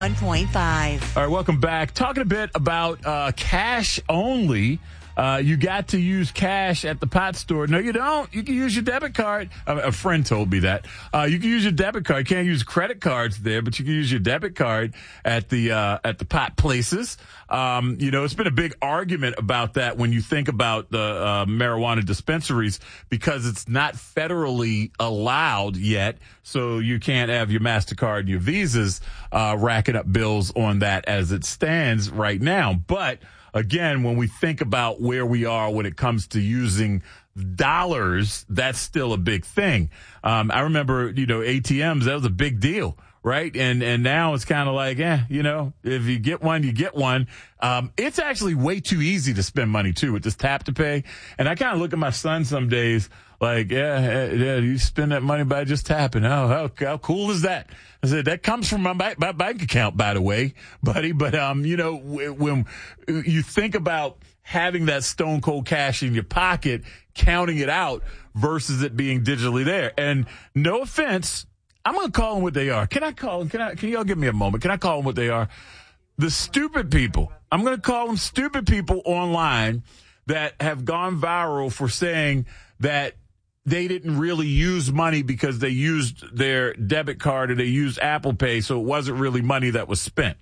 1.5. All right, welcome back. Talking a bit about cash only. You got to use cash at the pot store. No, you don't. You can use your debit card. A friend told me that. You can use your debit card. You can't use credit cards there, but you can use your debit card at the pot places. It's been a big argument about that when you think about the marijuana dispensaries because it's not federally allowed yet. So you can't have your MasterCard and your Visas racking up bills on that as it stands right now. But again, when we think about where we are when it comes to using dollars, that's still a big thing. I remember, ATMs, that was a big deal, right? And now it's kind of like, if you get one, you get one. It's actually way too easy to spend money too with this tap to pay. And I kind of look at my son some days like, you spend that money by just tapping. Oh, how cool is that? I said, that comes from my bank account, by the way, buddy. But, when you think about having that stone cold cash in your pocket, counting it out versus it being digitally there. And no offense, I'm going to call them what they are. Can I call them? Can y'all give me a moment? Can I call them what they are? The stupid people. I'm going to call them stupid people online that have gone viral for saying that they didn't really use money because they used their debit card or they used Apple Pay, so it wasn't really money that was spent.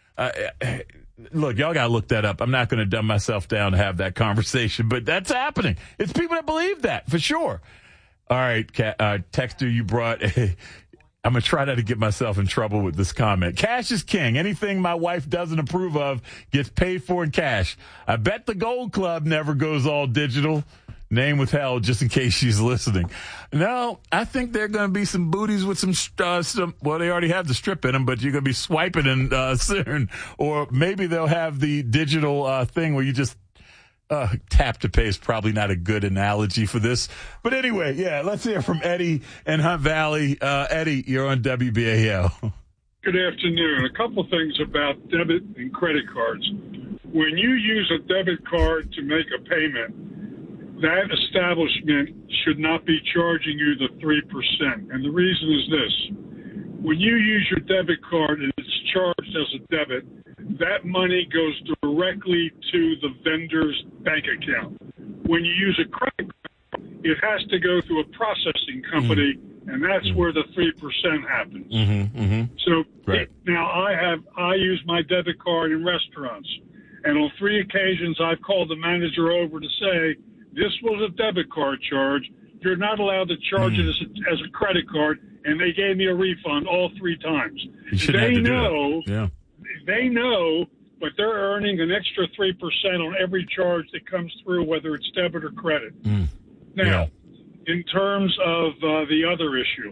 Look, y'all got to look that up. I'm not going to dumb myself down to have that conversation, but that's happening. It's people that believe that, for sure. All right, Texter, you brought I'm going to try not to get myself in trouble with this comment. Cash is king. Anything my wife doesn't approve of gets paid for in cash. I bet the Gold Club never goes all digital. Name withheld just in case she's listening. No, I think there are going to be some booties with some well, they already have the strip in them, but you're going to be swiping in soon. Or maybe they'll have the digital thing where you just tap to pay is probably not a good analogy for this. But anyway, let's hear from Eddie in Hunt Valley. Eddie, you're on WBAL. Good afternoon. A couple things about debit and credit cards. When you use a debit card to make a payment, that establishment should not be charging you the 3%. And the reason is this. When you use your debit card and it's charged as a debit, that money goes directly to the vendor's bank account. When you use a credit card, it has to go through a processing company, and that's where the 3% happens. So right. Now I use my debit card in restaurants, and on 3 occasions I've called the manager over to say, this was a debit card charge. You're not allowed to charge it as a credit card, and they gave me a refund all 3 times. They know, but they're earning an extra 3% on every charge that comes through, whether it's debit or credit. Now, in terms of the other issue,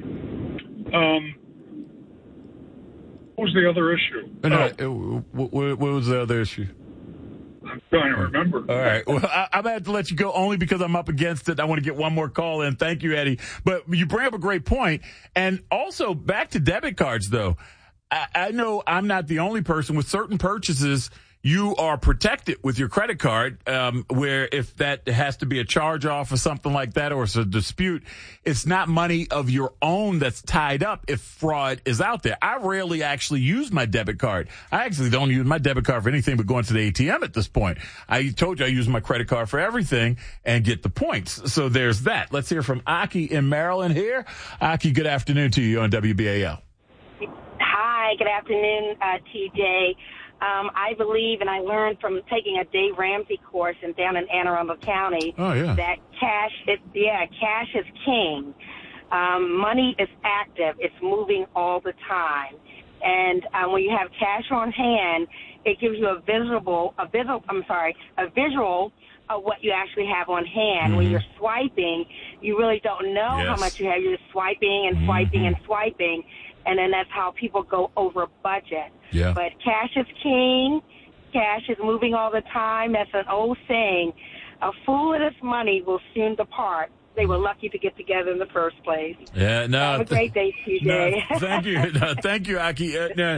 what was the other issue? What was the other issue? I'm trying to remember. All right. Well, I'm going to have to let you go only because I'm up against it. I want to get one more call in. Thank you, Eddie. But you bring up a great point. And also, back to debit cards, though. I know I'm not the only person. With certain purchases, you are protected with your credit card, where if that has to be a charge off or something like that, or it's a dispute, it's not money of your own that's tied up if fraud is out there. I rarely actually use my debit card. I actually don't use my debit card for anything but going to the ATM at this point. I told you I use my credit card for everything and get the points. So there's that. Let's hear from Aki in Maryland here. Aki, good afternoon to you on WBAL. Hi, good afternoon, TJ. I believe, and I learned from taking a Dave Ramsey course down in Anne Arundel County, that cash is king. Money is active; it's moving all the time, and when you have cash on hand, it gives you a visual of what you actually have on hand. When you're swiping, you really don't know how much you have. You're just swiping and swiping and swiping. And then that's how people go over budget. Yeah. But cash is king. Cash is moving all the time. That's an old saying. A fool with his money will soon depart. They were lucky to get together in the first place. Yeah, no. Have a great day, TJ. No, thank you. Thank you, Aki.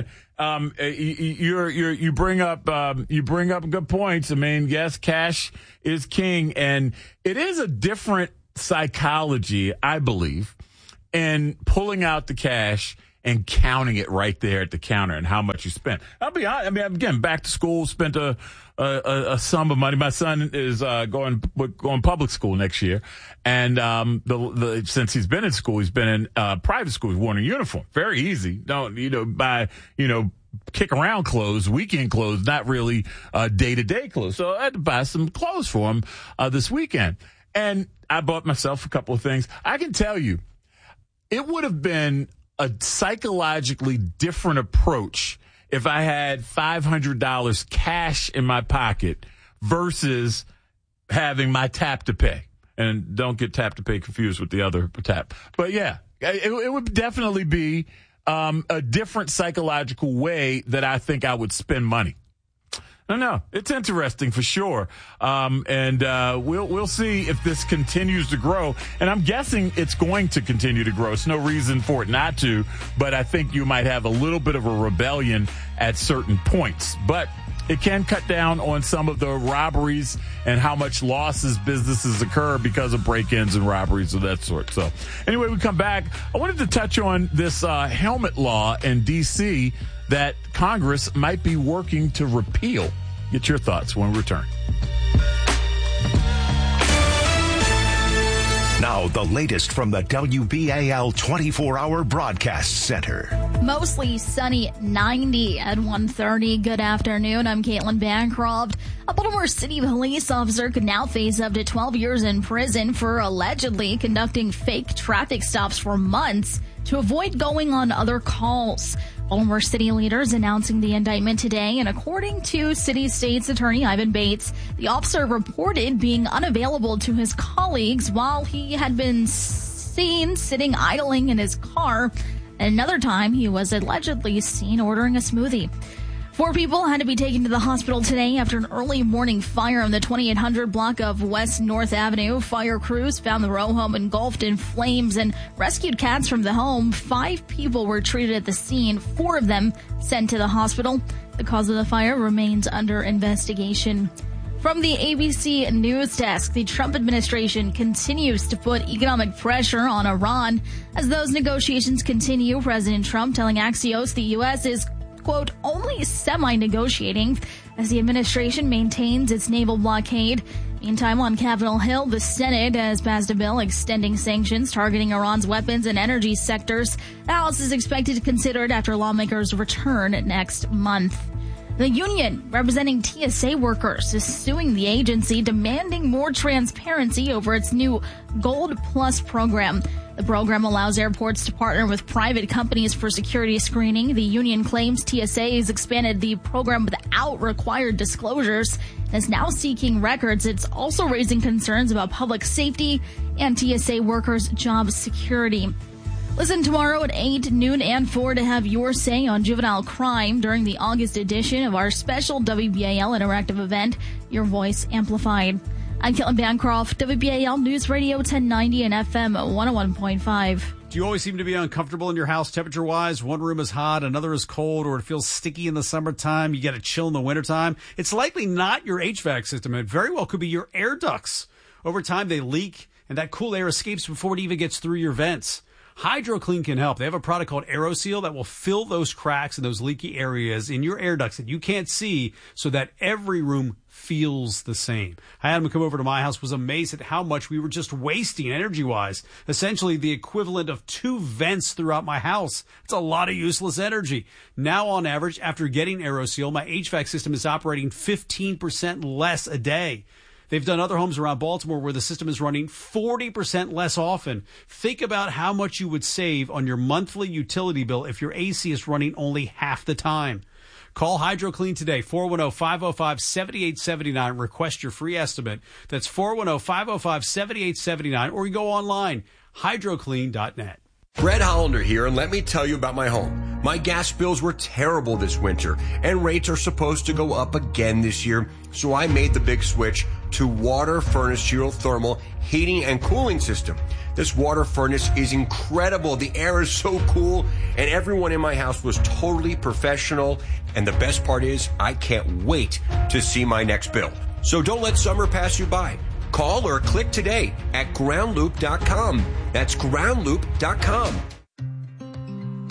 You bring up good points. I mean, yes, cash is king, and it is a different psychology, I believe, in pulling out the cash and counting it right there at the counter and how much you spent. I'll be honest. I mean, again, back to school, spent a sum of money. My son is going public school next year, and since he's been in school, he's been in private school. He's worn a uniform. Very easy. Don't buy kick around clothes, weekend clothes, not really day-to-day clothes. So I had to buy some clothes for him this weekend. And I bought myself a couple of things. I can tell you, it would have been a psychologically different approach if I had $500 cash in my pocket versus having my tap to pay. And don't get tap to pay confused with the other tap. But yeah, it would definitely be a different psychological way that I think I would spend money. No, it's interesting for sure. And we'll see if this continues to grow. And I'm guessing it's going to continue to grow. It's no reason for it not to, but I think you might have a little bit of a rebellion at certain points. But it can cut down on some of the robberies and how much losses businesses incur because of break-ins and robberies of that sort. So anyway, we come back. I wanted to touch on this helmet law in D.C. that Congress might be working to repeal. Get your thoughts when we return. Now, the latest from the WBAL 24-hour broadcast center. Mostly sunny, 90 at 1:30. Good afternoon. I'm Caitlin Bancroft. A Baltimore City police officer could now face up to 12 years in prison for allegedly conducting fake traffic stops for months to avoid going on other calls. Baltimore City leaders announcing the indictment today, and according to City State's Attorney Ivan Bates, the officer reported being unavailable to his colleagues while he had been seen sitting idling in his car. Another time, he was allegedly seen ordering a smoothie. 4 people had to be taken to the hospital today after an early morning fire on the 2800 block of West North Avenue. Fire crews found the row home engulfed in flames and rescued cats from the home. 5 people were treated at the scene, 4 of them sent to the hospital. The cause of the fire remains under investigation. From the ABC News Desk, the Trump administration continues to put economic pressure on Iran. As those negotiations continue, President Trump telling Axios the U.S. is, quote, only semi-negotiating as the administration maintains its naval blockade. Meantime, on Capitol Hill, the Senate has passed a bill extending sanctions targeting Iran's weapons and energy sectors. The House is expected to consider it after lawmakers return next month. The union representing TSA workers is suing the agency, demanding more transparency over its new Gold Plus program. The program allows airports to partner with private companies for security screening. The union claims TSA has expanded the program without required disclosures and is now seeking records. It's also raising concerns about public safety and TSA workers' job security. Listen tomorrow at 8, noon, and 4 to have your say on juvenile crime during the August edition of our special WBAL interactive event, Your Voice Amplified. I'm Caitlin Bancroft, WBAL News Radio 1090 and FM 101.5. Do you always seem to be uncomfortable in your house temperature-wise? One room is hot, another is cold, or it feels sticky in the summertime, you get a chill in the wintertime? It's likely not your HVAC system. It very well could be your air ducts. Over time, they leak, and that cool air escapes before it even gets through your vents. HydroClean can help. They have a product called AeroSeal that will fill those cracks and those leaky areas in your air ducts that you can't see so that every room feels the same. I had him come over to my house, was amazed at how much we were just wasting energy-wise. Essentially the equivalent of 2 vents throughout my house. It's a lot of useless energy. Now, on average, after getting AeroSeal, my HVAC system is operating 15% less a day. They've done other homes around Baltimore where the system is running 40% less often. Think about how much you would save on your monthly utility bill if your AC is running only half the time. Call HydroClean today, 410-505-7879. Request your free estimate. That's 410-505-7879, or you go online, hydroclean.net. Brett Hollander here, and let me tell you about my home. My gas bills were terrible this winter, and rates are supposed to go up again this year, so I made the big switch to Water Furnace Geothermal Heating and Cooling System. This water furnace is incredible. The air is so cool, and everyone in my house was totally professional, and the best part is I can't wait to see my next bill. So don't let summer pass you by. Call or click today at groundloop.com. That's groundloop.com.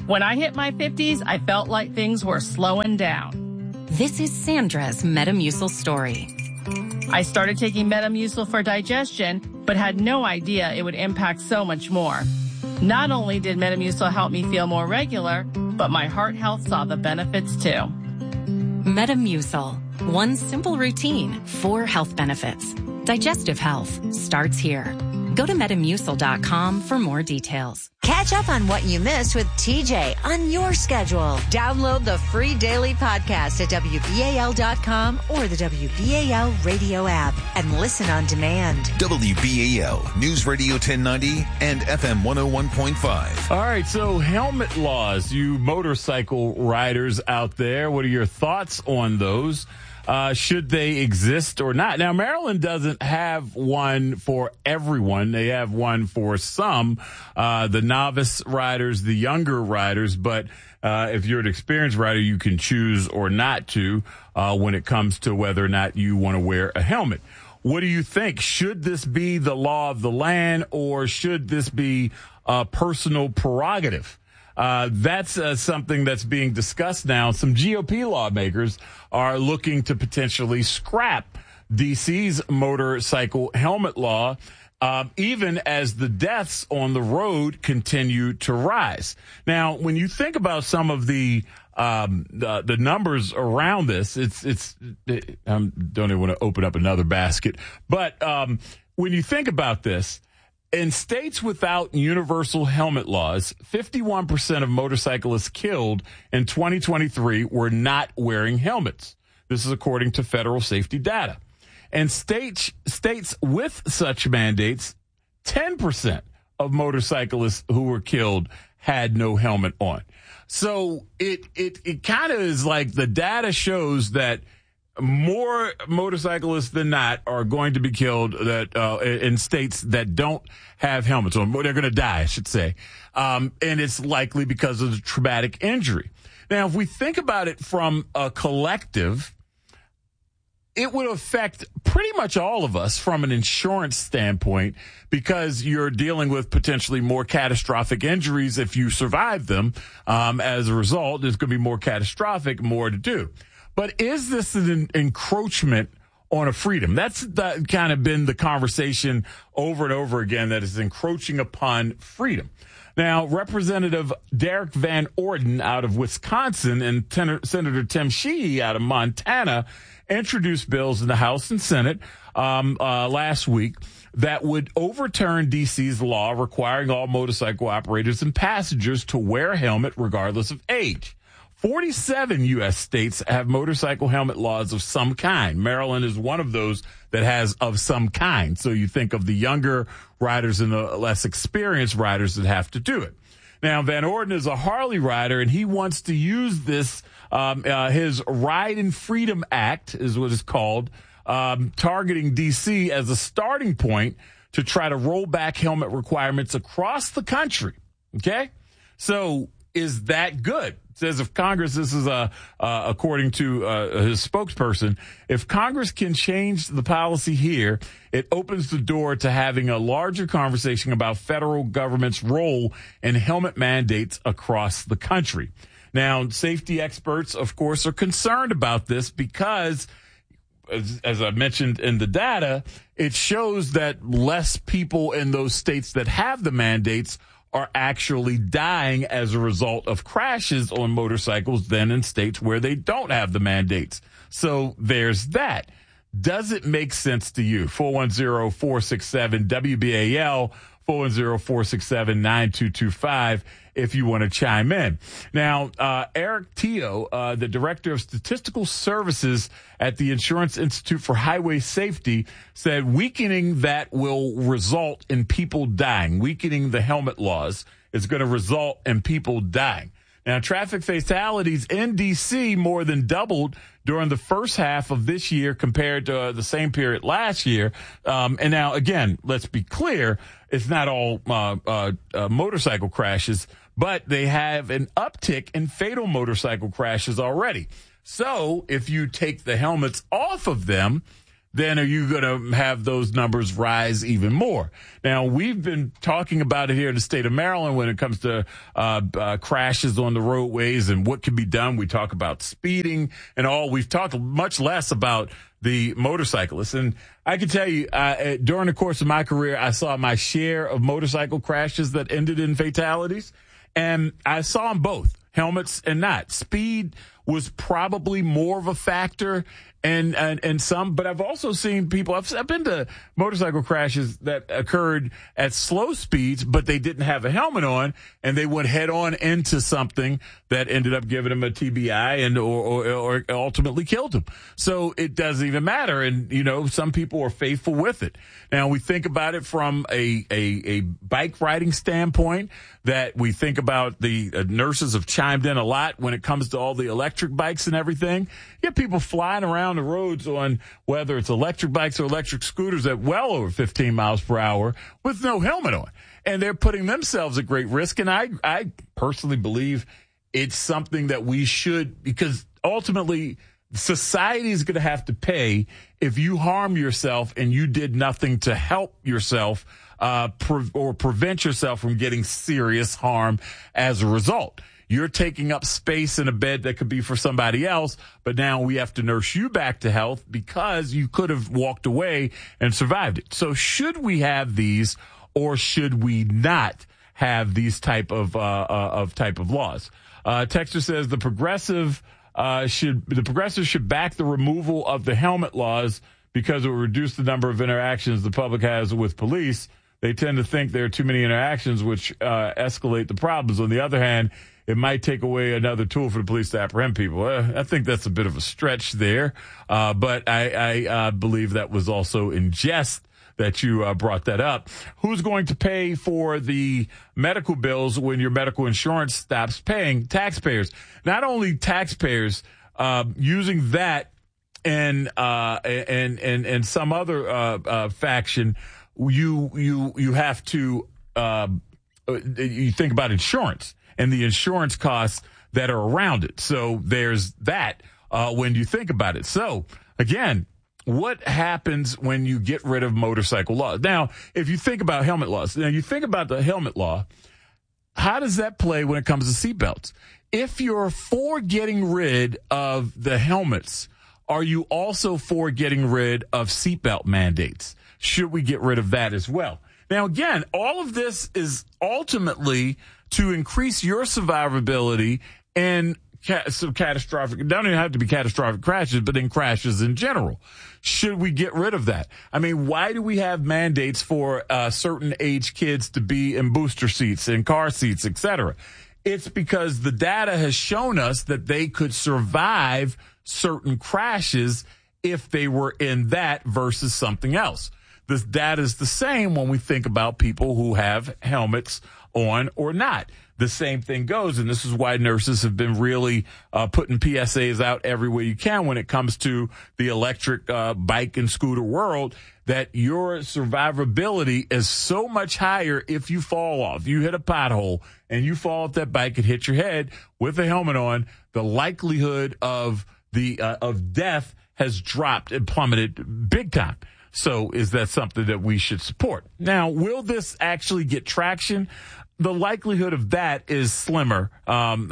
When I hit my 50s, I felt like things were slowing down. This is Sandra's Metamucil story. I started taking Metamucil for digestion, but had no idea it would impact so much more. Not only did Metamucil help me feel more regular, but my heart health saw the benefits too. Metamucil. One simple routine, 4 health benefits. Digestive health starts here. Go to Metamucil.com for more details. Catch up on what you missed with TJ on your schedule. Download the free daily podcast at WBAL.com or the WBAL radio app and listen on demand. WBAL News Radio 1090 and FM 101.5. All right, so helmet laws, you motorcycle riders out there, what are your thoughts on those? Should they exist or not? Now, Maryland doesn't have one for everyone. They have one for some, the novice riders, the younger riders. But if you're an experienced rider, you can choose or not to when it comes to whether or not you want to wear a helmet. What do you think? Should this be the law of the land, or should this be a personal prerogative? That's something that's being discussed now. Some GOP lawmakers are looking to potentially scrap D.C.'s motorcycle helmet law, even as the deaths on the road continue to rise. Now, when you think about some of the numbers around this, I don't even want to open up another basket, but when you think about this, in states without universal helmet laws, 51% of motorcyclists killed in 2023 were not wearing helmets. This is according to federal safety data. And states with such mandates, 10% of motorcyclists who were killed had no helmet on. So it kind of is like the data shows that more motorcyclists than not are going to be killed in states that don't have helmets on. They're going to die, I should say. And it's likely because of the traumatic injury. Now, if we think about it from a collective, it would affect pretty much all of us from an insurance standpoint, because you're dealing with potentially more catastrophic injuries if you survive them. As a result, there's going to be more catastrophic, more to do. But is this an encroachment on a freedom? That's kind of been the conversation over and over again, that is encroaching upon freedom. Now, Representative Derek Van Orden out of Wisconsin and Senator Tim Sheehy out of Montana introduced bills in the House and Senate last week that would overturn D.C.'s law requiring all motorcycle operators and passengers to wear a helmet regardless of age. 47 U.S. states have motorcycle helmet laws of some kind. Maryland is one of those that has of some kind. So you think of the younger riders and the less experienced riders that have to do it. Now, Van Orden is a Harley rider, and he wants to use this, his Ride in Freedom Act is what it's called, targeting D.C. as a starting point to try to roll back helmet requirements across the country. Okay? So is that good? It says if Congress, this is according to his spokesperson, if Congress can change the policy here, it opens the door to having a larger conversation about federal government's role in helmet mandates across the country. Now, safety experts, of course, are concerned about this because, as I mentioned in the data, it shows that less people in those states that have the mandates are actually dying as a result of crashes on motorcycles than in states where they don't have the mandates. So there's that. Does it make sense to you? 410-467-WBAL, 410-467-9225 if you want to chime in. Now, Eric Teo, the Director of Statistical Services at the Insurance Institute for Highway Safety, said weakening that will result in people dying. Weakening the helmet laws is going to result in people dying. Now, traffic fatalities in D.C. more than doubled during the first half of this year compared to the same period last year. And now, again, let's be clear, it's not all motorcycle crashes, but they have an uptick in fatal motorcycle crashes already. So if you take the helmets off of them, then are you going to have those numbers rise even more? Now, we've been talking about it here in the state of Maryland when it comes to crashes on the roadways and what can be done. We talk about speeding and all. We've talked much less about the motorcyclists. And I can tell you, during the course of my career, I saw my share of motorcycle crashes that ended in fatalities. And I saw them both, helmets and not. Speed was probably more of a factor and some, but I've also seen people, I've been to motorcycle crashes that occurred at slow speeds, but they didn't have a helmet on and they went head on into something that ended up giving them a TBI and or ultimately killed them. So it doesn't even matter. And, you know, some people are faithful with it. Now we think about it from a bike riding standpoint, that we think about the nurses have chimed in a lot when it comes to all the electric bikes and everything. You have people flying around the roads on whether it's electric bikes or electric scooters at well over 15 miles per hour with no helmet on. And they're putting themselves at great risk. And I personally believe it's something that we should, because ultimately society is going to have to pay if you harm yourself and you did nothing to help yourself or prevent yourself from getting serious harm as a result. You're taking up space in a bed that could be for somebody else, but now we have to nurse you back to health because you could have walked away and survived it. So should we have these, or should we not have these type of laws? Texter says the progressives should back the removal of the helmet laws because it will reduce the number of interactions the public has with police. They tend to think there are too many interactions, which escalate the problems. On the other hand, it might take away another tool for the police to apprehend people. I think that's a bit of a stretch there, but I believe that was also in jest that you brought that up. Who's going to pay for the medical bills when your medical insurance stops paying? Taxpayers. Not only taxpayers, using that and some other faction. You have to you think about insurance and the insurance costs that are around it. So there's that when you think about it. So again, what happens when you get rid of motorcycle laws? Now, if you think about helmet laws, now you think about the helmet law, how does that play when it comes to seatbelts? If you're for getting rid of the helmets, are you also for getting rid of seatbelt mandates? Should we get rid of that as well? Now, again, all of this is ultimately to increase your survivability and some catastrophic, it don't even have to be catastrophic crashes, but in crashes in general. Should we get rid of that? I mean, why do we have mandates for certain age kids to be in booster seats and car seats, et cetera? It's because the data has shown us that they could survive certain crashes if they were in that versus something else. This data is the same when we think about people who have helmets on or not. The same thing goes, and this is why nurses have been really putting PSAs out everywhere you can when it comes to the electric bike and scooter world, that your survivability is so much higher if you fall off. You hit a pothole and you fall off that bike and hit your head with a helmet on, the likelihood of death has dropped and plummeted big time. So is that something that we should support? Now, will this actually get traction? The likelihood of that is slimmer than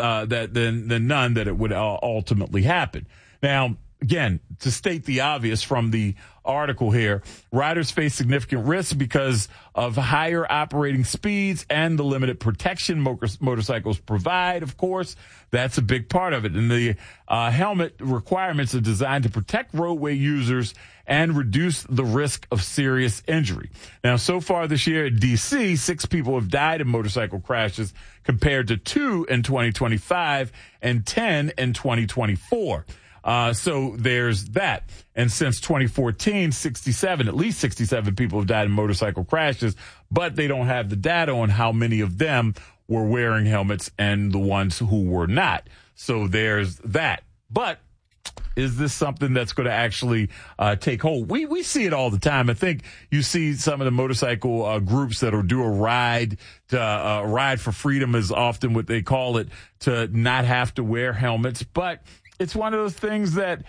none that it would ultimately happen. Now, again, to state the obvious from the article here, riders face significant risks because of higher operating speeds and the limited protection motorcycles provide, of course. That's a big part of it. And the helmet requirements are designed to protect roadway users and reduce the risk of serious injury. Now, so far this year in D.C., 6 people have died in motorcycle crashes compared to 2 in 2025 and 10 in 2024. So there's that. And since 2014, at least 67 people have died in motorcycle crashes, but they don't have the data on how many of them were wearing helmets and the ones who were not. So there's that. But is this something that's going to actually take hold? We see it all the time. I think you see some of the motorcycle groups that'll do a ride for freedom is often what they call it, to not have to wear helmets. But it's one of those things that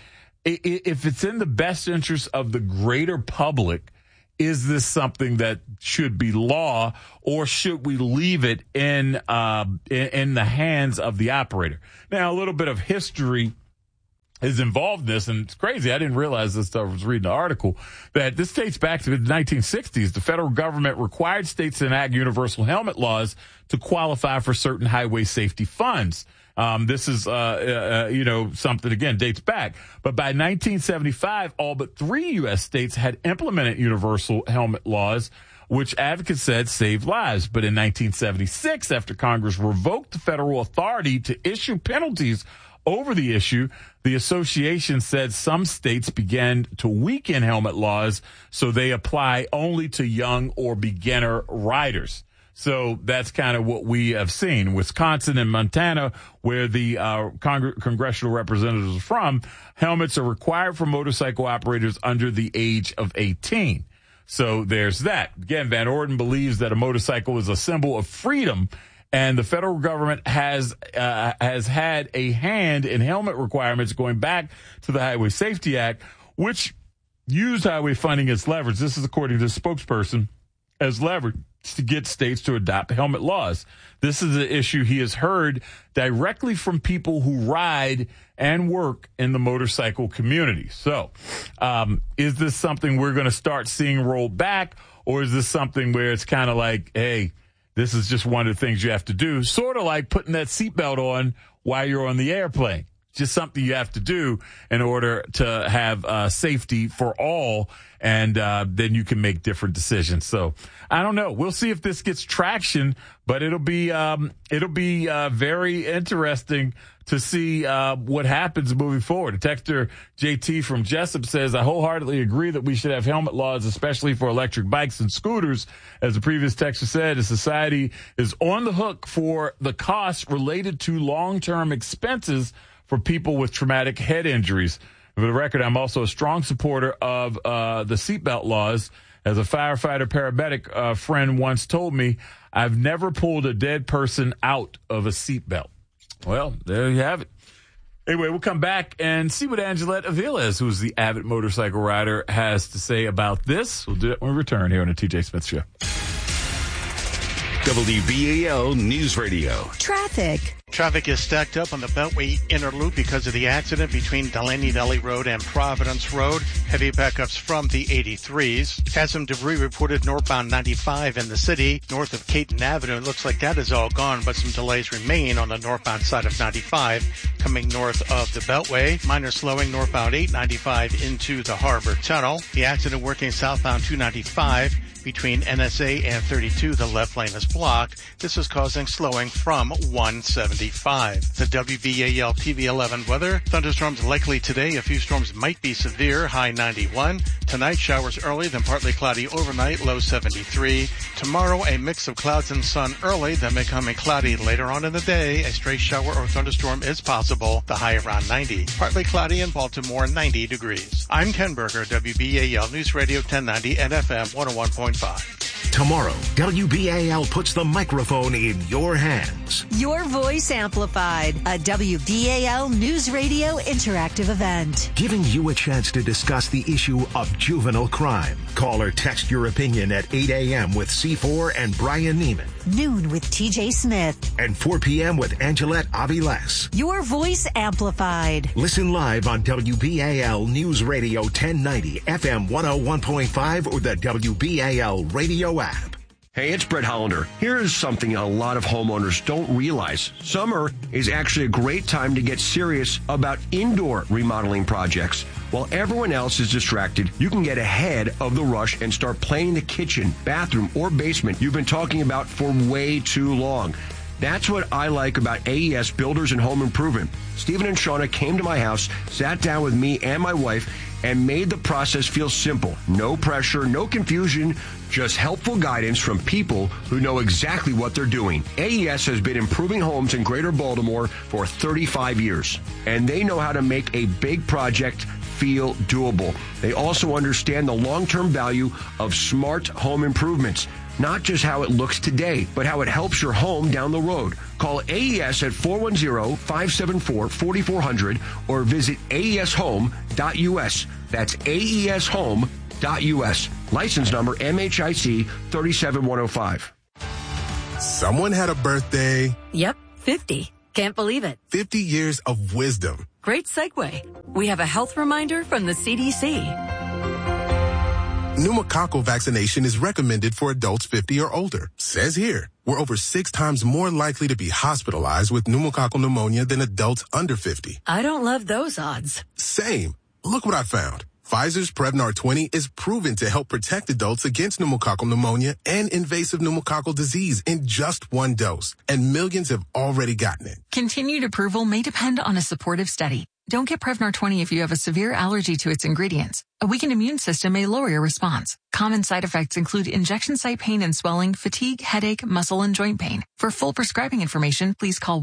if it's in the best interest of the greater public, is this something that should be law, or should we leave it in the hands of the operator? Now, a little bit of history is involved in this, and it's crazy. I didn't realize this until I was reading the article, that this dates back to the 1960s. The federal government required states to enact universal helmet laws to qualify for certain highway safety funds. This is, something, again, dates back. But by 1975, all but 3 U.S. states had implemented universal helmet laws, which advocates said saved lives. But in 1976, after Congress revoked the federal authority to issue penalties over the issue, the association said some states began to weaken helmet laws, so they apply only to young or beginner riders. So that's kind of what we have seen. Wisconsin and Montana, where the congressional representatives are from, helmets are required for motorcycle operators under the age of 18. So there's that. Again, Van Orden believes that a motorcycle is a symbol of freedom, and the federal government has had a hand in helmet requirements going back to the Highway Safety Act, which used highway funding as leverage. This is according to the spokesperson, as leverage to get states to adopt helmet laws. This is an issue he has heard directly from people who ride and work in the motorcycle community. So, is this something we're going to start seeing rolled back, or is this something where it's kind of like, hey, this is just one of the things you have to do, sort of like putting that seatbelt on while you're on the airplane? Just something you have to do in order to have safety for all, and then you can make different decisions. So I don't know. We'll see if this gets traction, but it'll be very interesting to see what happens moving forward. The texter JT from Jessup says, I wholeheartedly agree that we should have helmet laws, especially for electric bikes and scooters. As the previous texter said, the society is on the hook for the costs related to long-term expenses for people with traumatic head injuries. For the record, I'm also a strong supporter of the seatbelt laws. As a firefighter paramedic friend once told me, I've never pulled a dead person out of a seatbelt. Well, there you have it. Anyway, we'll come back and see what Angelette Aviles, who's the avid motorcycle rider, has to say about this. We'll do it when we return here on the TJ Smith Show. WBAL News Radio. Traffic. Traffic is stacked up on the Beltway Inner Loop because of the accident between Delaney Deli Road and Providence Road. Heavy backups from the 83s. Had some debris reported northbound 95 in the city. North of Caton Avenue, it looks like that is all gone, but some delays remain on the northbound side of 95 coming north of the Beltway. Minor slowing northbound 895 into the Harbor Tunnel. The accident working southbound 295 between NSA and 32, the left lane is blocked. This is causing slowing from 175. The WBAL TV 11 weather. Thunderstorms likely today. A few storms might be severe. High 91. Tonight, showers early, then partly cloudy overnight. Low 73. Tomorrow, a mix of clouds and sun early, then becoming cloudy later on in the day. A stray shower or thunderstorm is possible. The high around 90. Partly cloudy in Baltimore, 90 degrees. I'm Ken Berger, WBAL News Radio 1090 and FM 101.5. Tomorrow, WBAL puts the microphone in your hands. Your Voice Amplified, a WBAL News Radio interactive event. Giving you a chance to discuss the issue of juvenile crime. Call or text your opinion at 8 a.m. with C4 and Brian Neiman. Noon with TJ Smith. And 4 p.m. with Angelette Aviles. Your Voice Amplified. Listen live on WBAL News Radio 1090, FM 101.5, or the WBAL radio app. Hey, it's Brett Hollander. Here's something a lot of homeowners don't realize. Summer is actually a great time to get serious about indoor remodeling projects. While everyone else is distracted, you can get ahead of the rush and start planning the kitchen, bathroom, or basement you've been talking about for way too long. That's what I like about AES Builders and Home Improvement. Stephen and Shauna came to my house, sat down with me and my wife, and made the process feel simple. No pressure, no confusion, just helpful guidance from people who know exactly what they're doing. AES has been improving homes in Greater Baltimore for 35 years, and they know how to make a big project feel doable. They also understand the long-term value of smart home improvements. Not just how it looks today, but how it helps your home down the road. Call AES at 410-574-4400 or visit aeshome.us. That's aeshome.us. License number MHIC 37105. Someone had a birthday. Yep, 50. Can't believe it. 50 years of wisdom. Great segue. We have a health reminder from the CDC. Pneumococcal vaccination is recommended for adults 50 or older. Says here, we're over 6 times more likely to be hospitalized with pneumococcal pneumonia than adults under 50. I don't love those odds. Same. Look what I found. Pfizer's Prevnar 20 is proven to help protect adults against pneumococcal pneumonia and invasive pneumococcal disease in just 1 dose. And millions have already gotten it. Continued approval may depend on a supportive study. Don't get Prevnar 20 if you have a severe allergy to its ingredients. A weakened immune system may lower your response. Common side effects include injection site pain and swelling, fatigue, headache, muscle, and joint pain. For full prescribing information, please call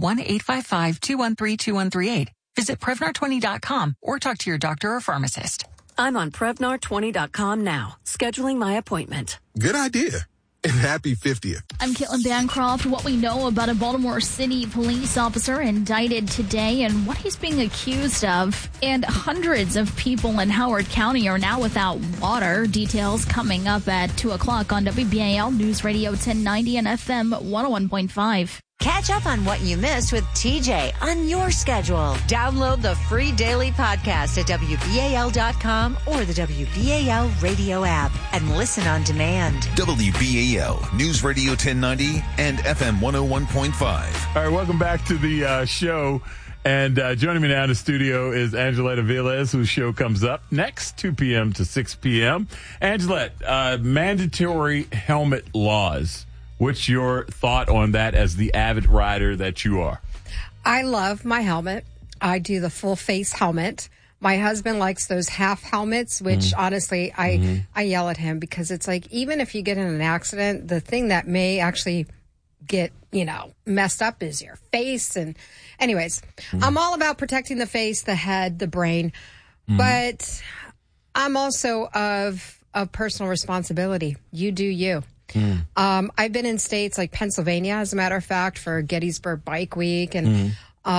1-855-213-2138. Visit Prevnar20.com or talk to your doctor or pharmacist. I'm on Prevnar20.com now, scheduling my appointment. Good idea. And happy 50th. I'm Caitlin Bancroft. What we know about a Baltimore City police officer indicted today and what he's being accused of. And hundreds of people in Howard County are now without water. Details coming up at 2 o'clock on WBAL News Radio 1090 and FM 101.5. Catch up on what you missed with TJ on your schedule. Download the free daily podcast at WBAL.com or the WBAL radio app and listen on demand. WBAL News Radio 1090 and FM 101.5. All right, welcome back to the show. And joining me now in the studio is Angelette Aviles, whose show comes up next, 2 p.m. to 6 p.m. Angelette, mandatory helmet laws. What's your thought on that as the avid rider that you are? I love my helmet. I do the full face helmet. My husband likes those half helmets, which honestly, I yell at him because it's like, even if you get in an accident, the thing that may actually get, messed up is your face. And anyways, I'm all about protecting the face, the head, the brain, but I'm also of personal responsibility. You do you. I've been in states like Pennsylvania, as a matter of fact, for Gettysburg Bike Week, and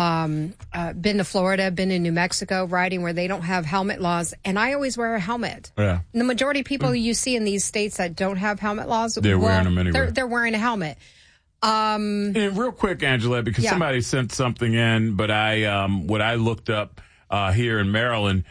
been to Florida, been in New Mexico riding where they don't have helmet laws, and I always wear a helmet. Yeah. And the majority of people you see in these states that don't have helmet laws, they're wearing them anyway. They're wearing a helmet. And real quick, Angela, because somebody sent something in, but what I looked up here in Maryland,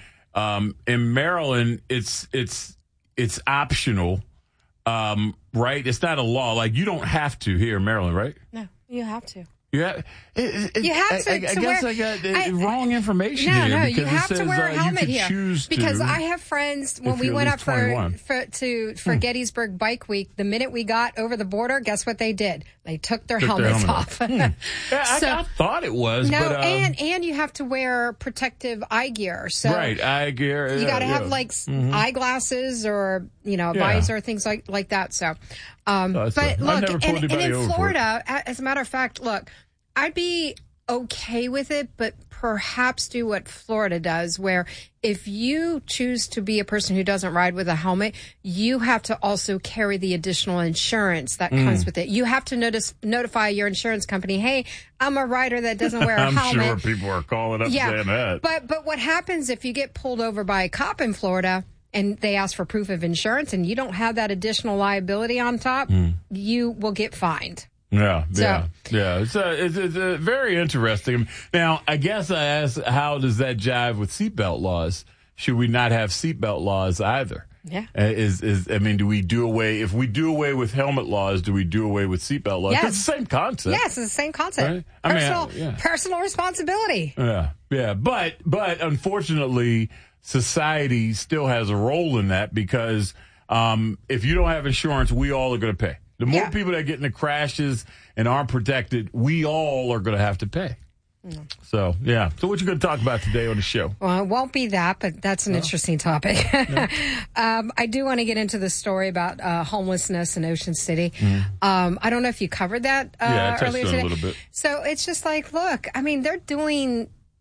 it's optional. Right? It's not a law. Like, you don't have to here in Maryland, right? No, you have to. Yeah, you have to. I guess I got wrong information here. No, you have to wear a helmet here. Because I have friends, when we went up for Gettysburg Bike Week, the minute we got over the border, guess what they did? They took their helmets off. I thought it was. No, but, and you have to wear protective eye gear. So right, eye gear. You got to have eyeglasses or visor, things like that. So, but look, and in Florida, as a matter of fact, look, I'd be okay with it, but perhaps do what Florida does, where if you choose to be a person who doesn't ride with a helmet, you have to also carry the additional insurance that comes with it. You have to notify your insurance company, hey, I'm a rider that doesn't wear a helmet. I'm sure people are calling up saying that. But what happens if you get pulled over by a cop in Florida and they ask for proof of insurance and you don't have that additional liability on top, you will get fined. Yeah. It's very interesting. Now, I guess I asked, how does that jive with seatbelt laws? Should we not have seatbelt laws either? Yeah. Do we do away, if we do away with helmet laws, do we do away with seatbelt laws? Yes. It's the same concept. Yes, it's the same concept. Right? Personal responsibility. Yeah. But unfortunately, society still has a role in that because if you don't have insurance, we all are going to pay. The more people that get into crashes and aren't protected, we all are going to have to pay. So, yeah. So what you going to talk about today on the show? Well, it won't be that, but that's an interesting topic. I do want to get into the story about homelessness in Ocean City. I don't know if you covered that I touched earlier on today. A little bit. So it's just like, look, I mean, they're doing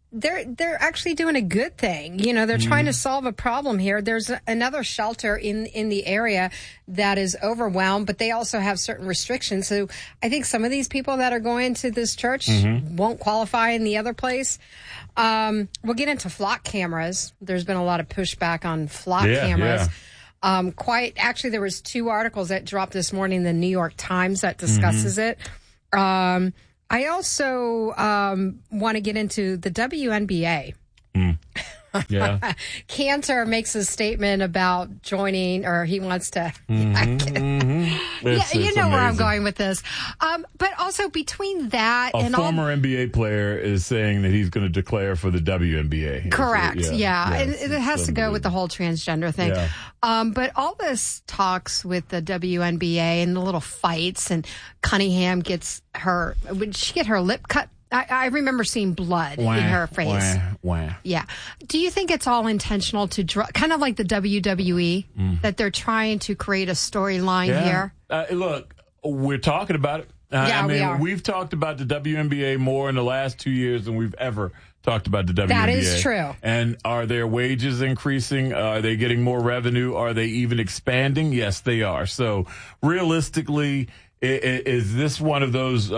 they're actually doing a good thing. You know, they're trying to solve a problem here. There's another shelter in the area that is overwhelmed, but they also have certain restrictions. So I think some of these people that are going to this church won't qualify in the other place. We'll get into flock cameras. There's been a lot of pushback on flock cameras. Actually, there was 2 articles that dropped this morning in the New York Times that discusses it. I also want to get into the WNBA. Yeah. Cantor makes a statement about joining, or he wants to. You know where I'm going with this. But also between that and former NBA player is saying that he's going to declare for the WNBA. Correct. And it has to go with the whole transgender thing. Yeah. But all this talks with the WNBA and the little fights, and Cunningham gets her. Would she get her lip cut? I remember seeing blood in her face. Yeah. Do you think it's all intentional to kind of like the WWE, that they're trying to create a storyline here? Look, we're talking about it. We are. We've talked about the WNBA more in the last 2 years than we've ever talked about the WNBA. That is true. And are their wages increasing? Are they getting more revenue? Are they even expanding? Yes, they are. So realistically, is this one of those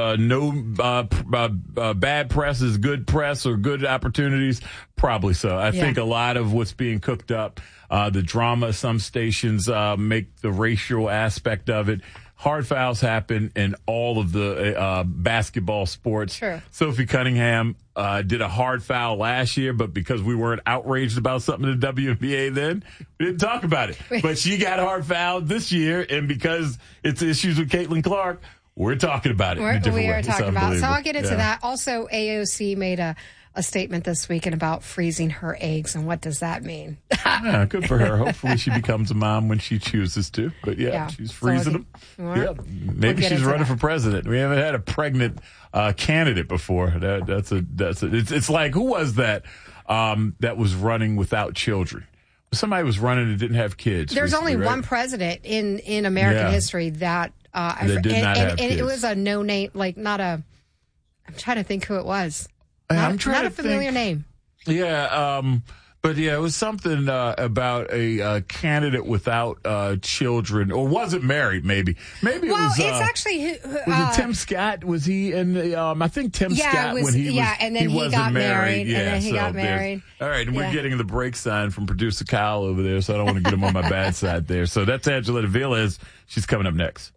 bad press is good press or good opportunities? Probably so. I think a lot of what's being cooked up, the drama, some stations make the racial aspect of it. Hard fouls happen in all of the basketball sports. Sure. Sophie Cunningham did a hard foul last year, but because we weren't outraged about something in the WNBA then, we didn't talk about it. But she got hard fouled this year, and because it's issues with Caitlin Clark, we're talking about it in a different way. We are talking about it. So I'll get into that. Also, AOC made a statement this weekend about freezing her eggs, and what does that mean? Good for her. Hopefully she becomes a mom when she chooses to. But she's freezing them. Maybe she's running for president. We haven't had a pregnant candidate before. It's like, who was that that was running without children? Somebody was running and didn't have kids. There's only one president in American history that did not have kids. And it was a no name, like not a. I'm trying to think who it was. Not a familiar name. Yeah, but it was something about a candidate without children, or wasn't married. Maybe it was. It's actually was it Tim Scott? Was he in the? I think Tim Scott when he was. And then he got married. Yeah, and then he got married. All right, and we're getting the break sign from producer Kyle over there, so I don't want to get him on my bad side there. So that's Angela Villas. She's coming up next.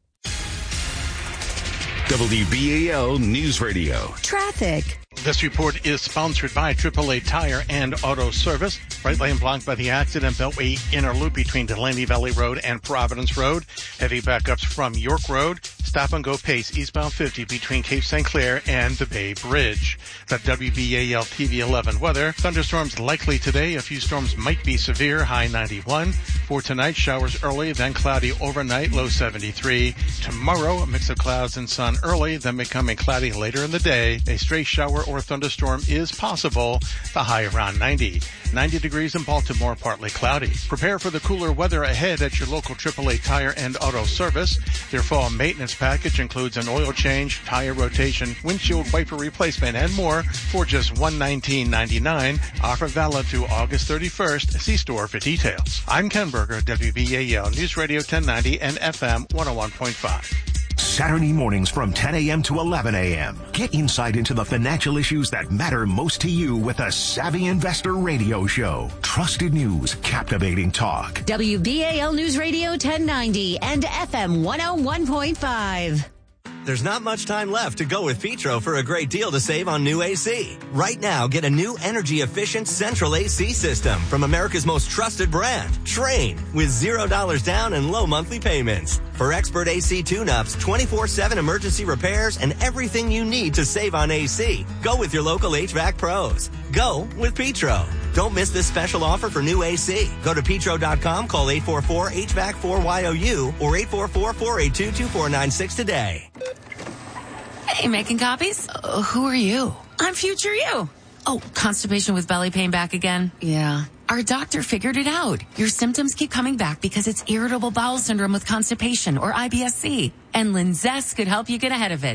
WBAL News Radio. Traffic. This report is sponsored by AAA Tire and Auto Service. Right lane blocked by the accident, Beltway inner loop between Delaney Valley Road and Providence Road. Heavy backups from York Road. Stop and go pace eastbound 50 between Cape St. Clair and the Bay Bridge. The WBAL TV 11 weather. Thunderstorms likely today. A few storms might be severe. High 91. For tonight, showers early, then cloudy overnight. Low 73. Tomorrow, a mix of clouds and sun early, then becoming cloudy later in the day. A stray shower or thunderstorm is possible. The high around 90. 90 degrees in Baltimore, partly cloudy. Prepare for the cooler weather ahead at your local AAA Tire and Auto Service. Their fall maintenance package includes an oil change, tire rotation, windshield wiper replacement, and more for just $119.99. Offer valid through August 31st. See store for details. I'm Ken Berger, WBAL News Radio 1090 and FM 101.5. Saturday mornings from 10 a.m. to 11 a.m. Get insight into the financial issues that matter most to you with a Savvy Investor Radio Show. Trusted news, captivating talk. WBAL News Radio 1090 and FM 101.5. There's not much time left to go with Petro for a great deal to save on new AC. Right now, get a new energy-efficient central AC system from America's most trusted brand, Trane, with $0 down and low monthly payments. For expert AC tune-ups, 24/7 emergency repairs, and everything you need to save on AC, go with your local HVAC pros. Go with Petro. Don't miss this special offer for new AC. Go to petro.com, call 844-HVAC-4YOU or 844-482-2496 today. Hey, making copies? Who are you? I'm future you. Oh, constipation with belly pain back again? Yeah. Our doctor figured it out. Your symptoms keep coming back because it's irritable bowel syndrome with constipation or IBS-C. And Linzess could help you get ahead of it.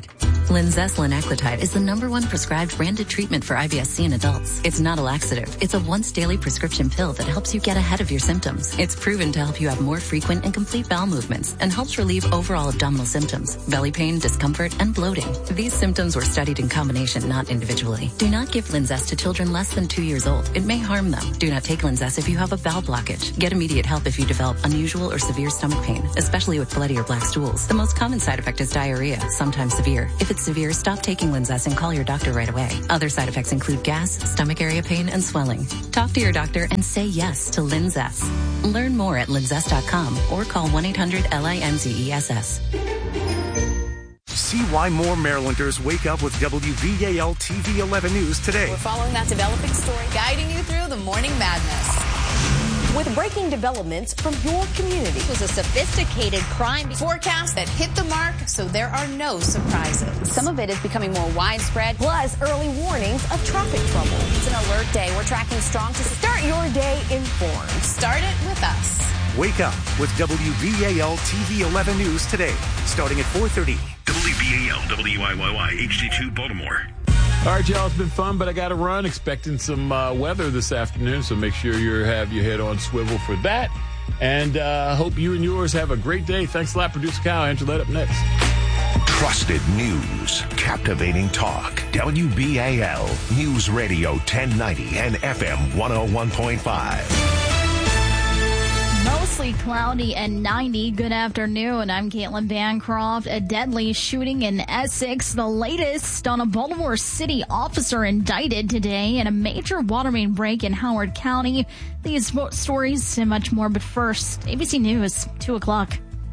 Linzess linaclotide is the #1 prescribed branded treatment for IBS-C in adults. It's not a laxative. It's a once-daily prescription pill that helps you get ahead of your symptoms. It's proven to help you have more frequent and complete bowel movements and helps relieve overall abdominal symptoms, belly pain, discomfort, and bloating. These symptoms were studied in combination, not individually. Do not give Linzess to children less than 2 years old. It may harm them. Do not take Linzess if you have a bowel blockage. Get immediate help if you develop unusual or severe stomach pain, especially with bloody or black stools. The most common side effect is diarrhea, sometimes severe. If it's severe, stop taking Linzess and call your doctor right away. Other side effects include gas, stomach area pain, and swelling. Talk to your doctor and say yes to Linzess. Learn more at linzess.com or call 1-800-LINZESS. See why more Marylanders wake up with WBAL TV 11 News today. We're following that developing story, guiding you through the morning madness. With breaking developments from your community. It was a sophisticated crime forecast that hit the mark, so there are no surprises. Some of it is becoming more widespread, plus early warnings of traffic trouble. It's an alert day. We're tracking strong to start your day informed. Start it with us. Wake up with WBAL TV 11 News today, starting at 4:30. WBAL, WIYY, HD2 Baltimore. All right, y'all, it's been fun, but I got to run. Expecting some weather this afternoon, so make sure you have your head on swivel for that. And hope you and yours have a great day. Thanks a lot, Producer Kyle. Angela up next. Trusted news, captivating talk. WBAL News Radio 1090 and FM 101.5. Mostly cloudy and 90. Good afternoon. I'm Caitlin Bancroft. A deadly shooting in Essex. The latest on a Baltimore City officer indicted today in a major water main break in Howard County. These stories and much more. But first, ABC News, 2 o'clock.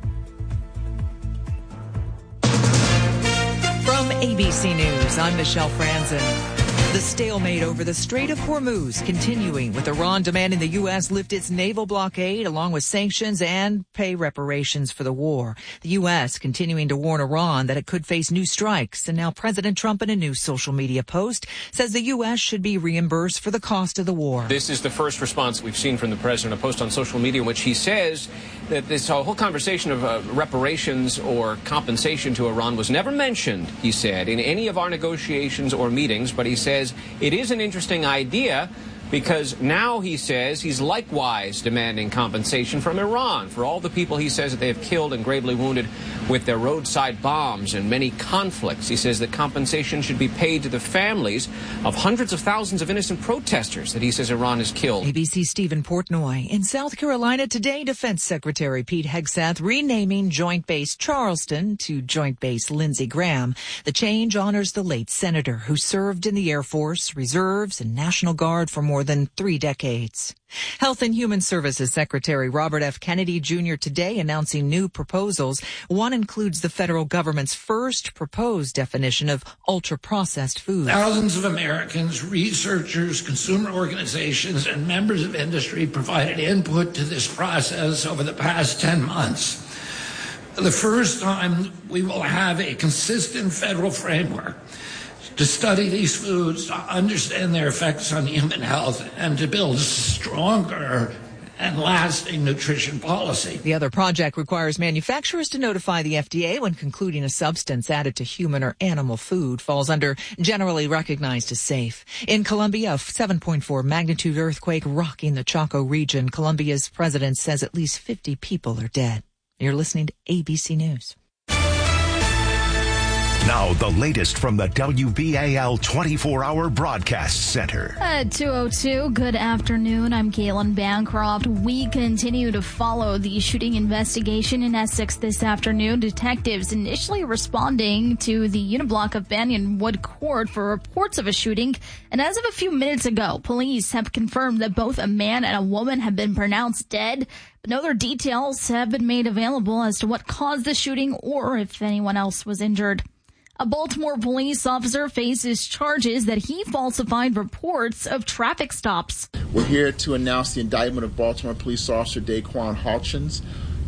From ABC News, I'm Michelle Franzen. The stalemate over the Strait of Hormuz continuing, with Iran demanding the U.S. lift its naval blockade along with sanctions and pay reparations for the war. The U.S. continuing to warn Iran that it could face new strikes. And now President Trump, in a new social media post, says the U.S. should be reimbursed for the cost of the war. This is the first response we've seen from the president, a post on social media in which he says that this whole conversation of reparations or compensation to Iran was never mentioned, he said, in any of our negotiations or meetings. But he says it is an interesting idea because now, he says, he's likewise demanding compensation from Iran for all the people he says that they have killed and gravely wounded with their roadside bombs and many conflicts. He says that compensation should be paid to the families of hundreds of thousands of innocent protesters that he says Iran has killed. ABC's Stephen Portnoy. In South Carolina today, Defense Secretary Pete Hegseth renaming Joint Base Charleston to Joint Base Lindsey Graham. The change honors the late senator who served in the Air Force, Reserves, and National Guard for more than 3 decades. Health and Human Services Secretary Robert F. Kennedy Jr. today announcing new proposals. One includes the federal government's first proposed definition of ultra-processed foods. Thousands of Americans, researchers, consumer organizations, and members of industry provided input to this process over the past 10 months. For the first time, we will have a consistent federal framework to study these foods, to understand their effects on human health, and to build a stronger and lasting nutrition policy. The other project requires manufacturers to notify the FDA when concluding a substance added to human or animal food falls under generally recognized as safe. In Colombia, a 7.4 magnitude earthquake rocking the Chaco region. Colombia's president says at least 50 people are dead. You're listening to ABC News. Now, the latest from the WBAL 24-hour broadcast center. At 2:02, good afternoon. I'm Caitlin Bancroft. We continue to follow the shooting investigation in Essex this afternoon. Detectives initially responding to the uniblock of Banyanwood Court for reports of a shooting. And as of a few minutes ago, police have confirmed that both a man and a woman have been pronounced dead. But no other details have been made available as to what caused the shooting or if anyone else was injured. A Baltimore police officer faces charges that he falsified reports of traffic stops. We're here to announce the indictment of Baltimore police officer Daquan Hutchins